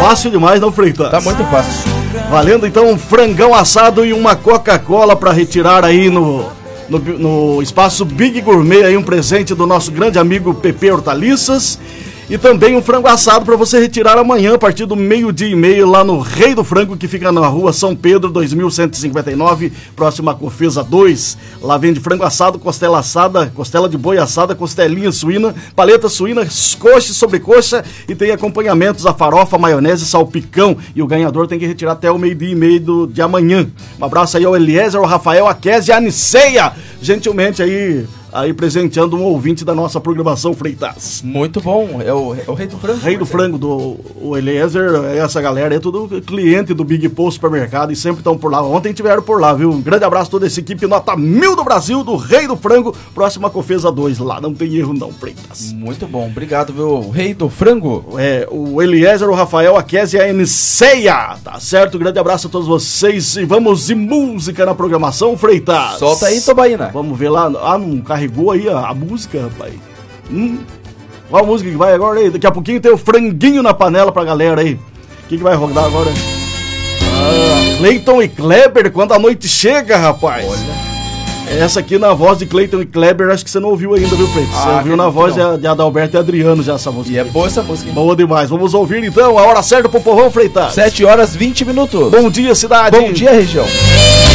fácil demais, não, Freitas? Tá muito fácil. Valendo então um frangão assado e uma Coca-Cola para retirar aí no espaço Big Gourmet, aí um presente do nosso grande amigo Pepe Hortaliças. E também um frango assado para você retirar amanhã a partir do 12:30 lá no Rei do Frango, que fica na rua São Pedro 2159, próxima à Cofesa 2. Lá vende frango assado, costela assada, costela de boi assada, costelinha suína, paleta suína, coxa e sobrecoxa, e tem acompanhamentos a farofa, maionese e salpicão. E o ganhador tem que retirar até o 12:30 de amanhã. Um abraço aí ao Eliezer, ao Rafael, a Kézia e a Aniceia, gentilmente aí presenteando um ouvinte da nossa programação, Freitas. Muito bom, é o Rei do Frango. Rei do Frango, o Eliezer, essa galera é tudo cliente do Big Post Supermercado e sempre estão por lá. Ontem tiveram por lá, viu? Um grande abraço a toda essa equipe, nota 1000 do Brasil, do Rei do Frango, próxima Cofesa 2, lá não tem erro não, Freitas. Muito bom, obrigado, viu? Rei do Frango. O Eliezer, o Rafael, a Kézia e a Eniceia, tá certo? Um grande abraço a todos vocês e vamos de música na programação, Freitas. Solta aí, Tobaína. Vamos ver lá, não carregou aí a música, rapaz. Qual a música que vai agora aí? Daqui a pouquinho tem o franguinho na panela pra galera aí. O que vai rodar agora? Cleiton e Kleber, quando a noite chega, rapaz. Olha. Essa aqui na voz de Cleiton e Kleber, acho que você não ouviu ainda, viu, Freitas? Você ouviu na voz de Adalberto e Adriano já essa música. E é boa essa música, hein? Boa demais. Vamos ouvir então a hora certa pro povão, Freitas. 7h20. Bom dia, cidade. Bom dia, região.